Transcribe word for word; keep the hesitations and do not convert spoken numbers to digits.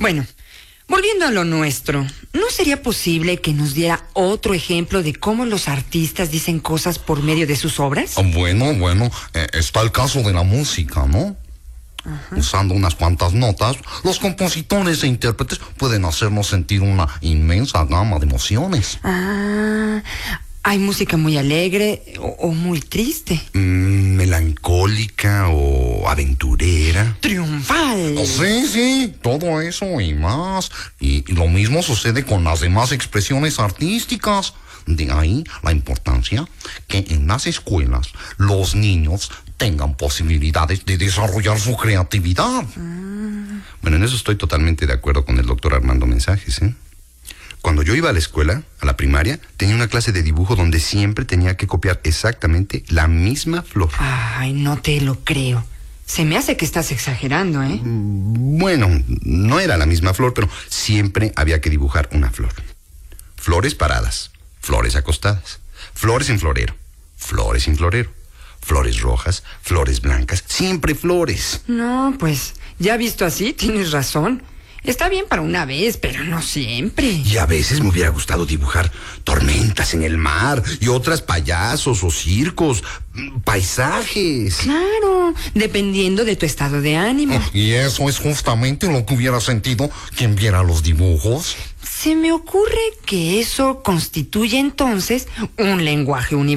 Bueno, volviendo a lo nuestro, ¿no sería posible que nos diera otro ejemplo de cómo los artistas dicen cosas por medio de sus obras? Bueno, bueno, eh, está el caso de la música, ¿no? Ajá. Usando unas cuantas notas, los compositores e intérpretes pueden hacernos sentir una inmensa gama de emociones. Ah, hay música muy alegre o, o muy triste. Mm, melancólica o aventurera. Triunfal. Sí, sí, todo eso y más. Y, y lo mismo sucede con las demás expresiones artísticas. De ahí la importancia que en las escuelas los niños tengan posibilidades de desarrollar su creatividad. Mm. Bueno, en eso estoy totalmente de acuerdo con el doctor Armando Mensajes, ¿eh? Cuando yo iba a la escuela, a la primaria, tenía una clase de dibujo donde siempre tenía que copiar exactamente la misma flor. Ay, no te lo creo. Se me hace que estás exagerando, ¿eh? Bueno, no era la misma flor, pero siempre había que dibujar una flor. Flores paradas, flores acostadas, flores en florero, flores sin florero, flores rojas, flores blancas, siempre flores. No, pues, ya visto así, tienes razón. Está bien para una vez, pero no siempre. Y a veces me hubiera gustado dibujar tormentas en el mar y otras payasos o circos, paisajes. Claro, dependiendo de tu estado de ánimo. Y eso es justamente lo que hubiera sentido quien viera los dibujos. Se me ocurre que eso constituye entonces un lenguaje universal.